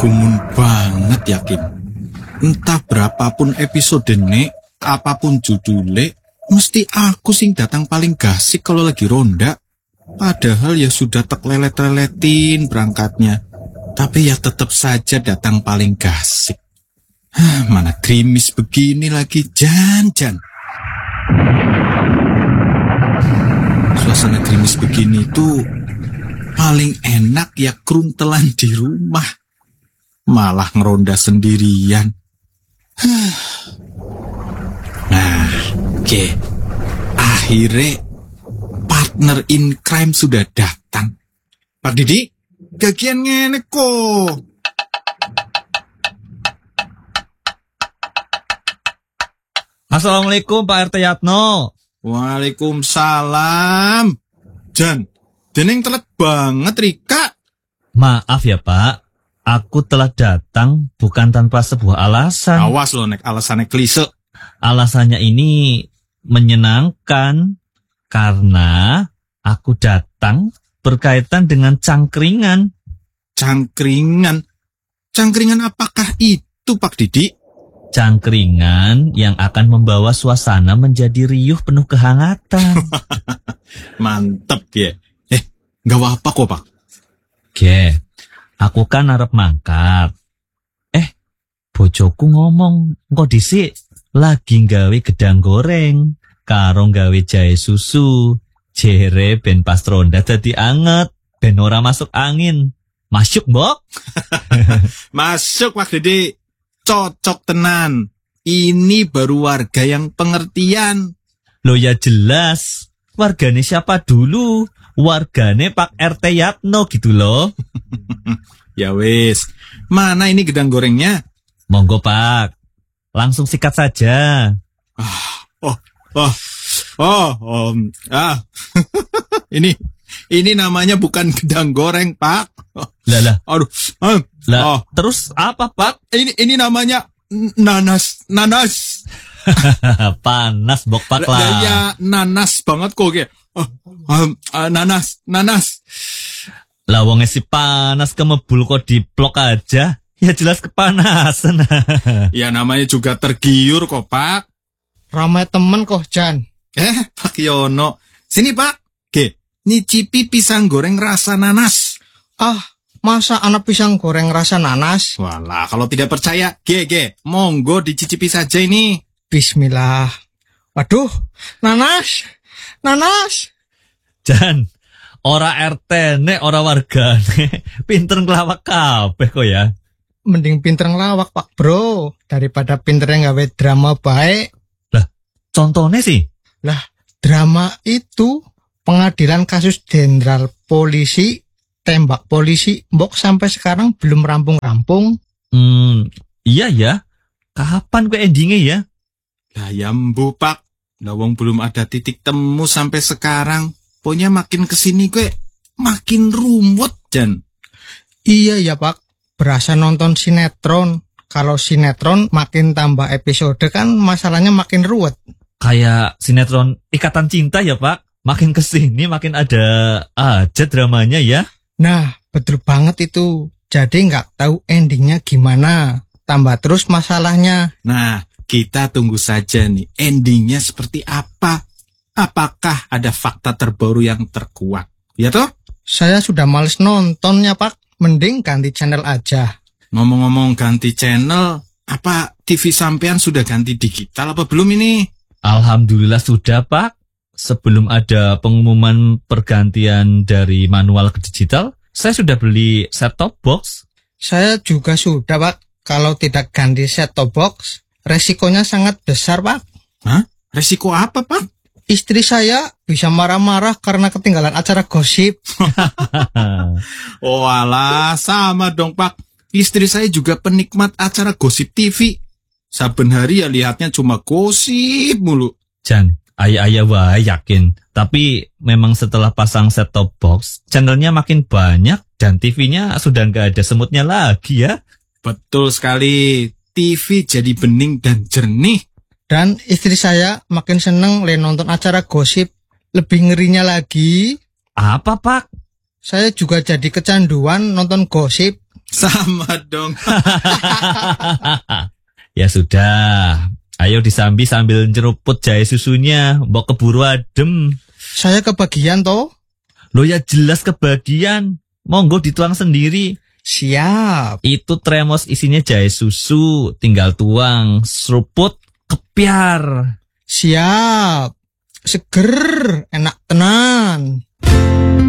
Gumun banget yakin. Entah berapapun episode nek, apapun judulnya, mesti aku sing datang paling gasik kalau lagi ronda. Padahal ya sudah lelet-leletin berangkatnya. Tapi ya tetap saja datang paling gasik. Mana gerimis begini lagi, Jan. Suasana gerimis begini tuh paling enak ya keruntelan di rumah. Malah ngeronda sendirian. Nah, oke. Akhirnya partner in crime sudah datang. Pak Didi, gagian ngene kok. Assalamualaikum Pak RT Yatno. Waalaikumsalam. Jan, deneng telat banget Rika. Maaf ya Pak, aku telah datang bukan tanpa sebuah alasan. Awas lo nek alasannya klise. Alasannya ini menyenangkan karena aku datang berkaitan dengan cangkringan. Cangkringan? Cangkringan apakah itu Pak Didi? Cangkringan yang akan membawa suasana menjadi riuh penuh kehangatan. Mantep ya. Gak apa-apa kok Pak. Oke, aku kan arep mangkat. Bojoku ngomong, kok disik lagi nggawe gedang goreng, karo nggawe jahe susu, jere ben pas ronda dadi anget, ben ora masuk angin. Masuk, Mbok? Masuk Pak Didi. Cocok tenan. Ini baru warga yang pengertian. Loh ya jelas. Wargane siapa dulu? Wargane Pak RT Yatno gitu loh. Ya wis. Mana ini gedang gorengnya? Monggo Pak. Langsung sikat saja. Ini namanya bukan gedang goreng, Pak. Lah. Aduh. Terus apa, Pak? Ini namanya nanas. Panas, Bok Pak lah. Ya, nanas banget kok, kayak. Nanas. Lah wong si panas kemebul kok diplok aja. Ya jelas kepanasan. Ya namanya juga tergiur kok, Pak. Ramai temen kok, Jan. Pak Yono. Sini, Pak. Nyicipi pisang goreng rasa nanas. Masa anak pisang goreng rasa nanas? Walah, kalau tidak percaya, monggo dicicipi saja ini. Bismillah. Waduh, nanas. Jan, ora RT nek ora wargane, pinter ngelawak kabeh kok ya. Mending pinter ngelawak, Pak Bro, daripada pinternya gawe drama baik. Lah, contohnya sih? Lah, drama itu pengadilan kasus jenderal polisi tembak polisi mbok sampai sekarang belum rampung-rampung. Iya ya. Kapan kok endingnya ya? Lah ya mbu Pak. Lawang belum ada titik temu sampai sekarang. Pokoknya makin kesini kok makin ruwet Jan. Iya ya Pak. Berasa nonton sinetron. Kalau sinetron makin tambah episode kan masalahnya makin ruwet. Kayak sinetron Ikatan Cinta ya Pak. Makin kesini makin ada aja dramanya ya. Nah, betul banget itu. Jadi nggak tahu endingnya gimana. Tambah terus masalahnya. Nah, kita tunggu saja nih. Endingnya seperti apa? Apakah ada fakta terbaru yang terkuak? Ya toh? Saya sudah males nontonnya Pak. Mending ganti channel aja. Ngomong-ngomong ganti channel, apa TV sampean sudah ganti digital apa belum ini? Alhamdulillah sudah Pak. Sebelum ada pengumuman pergantian dari manual ke digital, saya sudah beli set-top box. Saya juga sudah, Pak. Kalau tidak ganti set-top box, resikonya sangat besar, Pak. Hah? Resiko apa, Pak? Istri saya bisa marah-marah karena ketinggalan acara gosip. Oh alah, sama dong, Pak. Istri saya juga penikmat acara gosip TV. Saben hari ya lihatnya cuma gosip mulu. Jan, ayah wah yakin. Tapi memang setelah pasang set-top box, channelnya makin banyak dan TV-nya sudah nggak ada semutnya lagi ya. Betul sekali. TV jadi bening dan jernih. Dan istri saya makin seneng nonton acara gosip. Lebih ngerinya lagi. Apa Pak? Saya juga jadi kecanduan nonton gosip. Sama dong. Ya sudah, ayo disambi sambil nyeruput jahe susunya, mbok keburu adem. Saya kebagian toh. Lo ya jelas kebagian, monggo dituang sendiri. Siap. Itu tremos isinya jahe susu, tinggal tuang, seruput, kepiar. Siap. Seger, enak tenan.